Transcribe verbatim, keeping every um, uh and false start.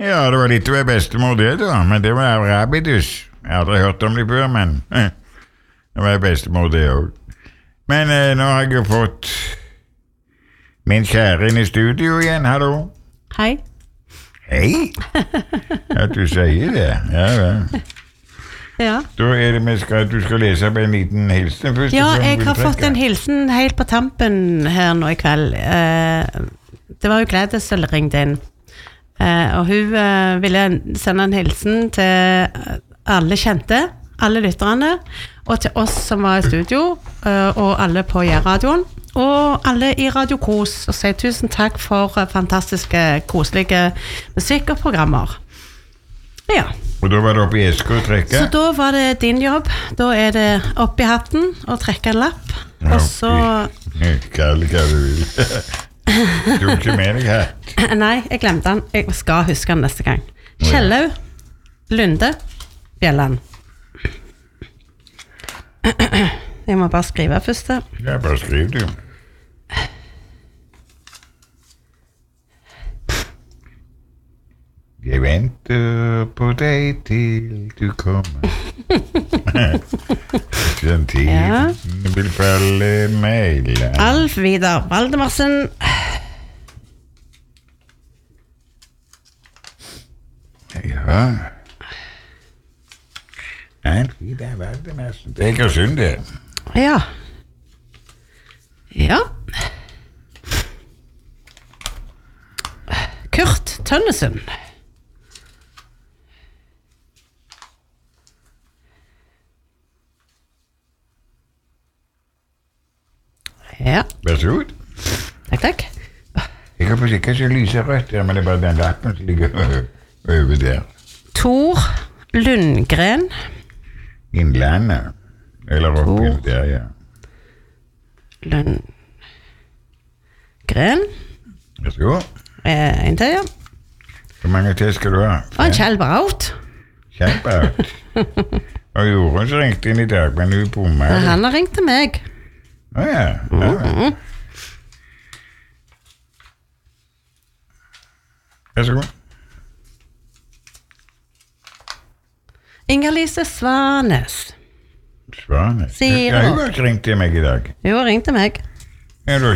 Ja, det var litt ved bestemor det da, men det var Rabidus. Jeg har aldri hørt om det før, men eh, det var bestemor det også. Men eh, nå har jeg jo fått min kjære inn i studio igjen, hallo. Hei. Hei. At du sier det, ja, ja. Ja. Da er det vi skal, du skal lese opp en liten hilsen først. Ja, jeg har fått en hilsen helt på tampen her nå i kveld. Eh, det var jo Gleddes som ringte inn. Eh, og hun eh, ville sende en hilsen til alle kjente, alle lytterne, og til oss som var i studio, eh, og alle på J-radioen, og alle i Radio Kos, og si tusen takk for eh, fantastiske, koselige musikk og programmer. Ja. Og da var det oppe i esker å trekke? Så da var det din jobb. Da er det opp i hatten og trekke en lapp, og så... Kall hva du vil. Du har ikke med deg hatt? Nei, jeg glemte den. Jeg skal huske den neste gang. Kjellau, Lunde, Bjelland. Jeg må bare skrive først. Ja, bare skriv du. Jeg venter på deg til du kommer. Den tiden ja. Vil falle meg. Alf Vidar Valdemarsen. Ja. Alf Vidar Valdemarsen. Det er ikke synd det. Ja. Ja. Kurt Tønnesen. Ja. Vær så god. Takk, takk. Jeg har på sikkert ikke lyser rødt der, men det er bare den lappen som ligger over der. Tor Lundgren. Innlandet. Eller oppi der, ja. Lundgren. Vær så god. Eh, en til, ja. Hvor mange til skal du ha? Og en Kjell Braut. Kjell Braut. Og Jorunn som ringte inn i dag, men hun bommer. Han har ringt til meg. Å ja, ja. Mm-hmm. Vær så god. Inger-Lise Svanes. Svanes? Sier ja, hun har ikke ringt til meg i dag. Hun har ringt til meg. Ja, du har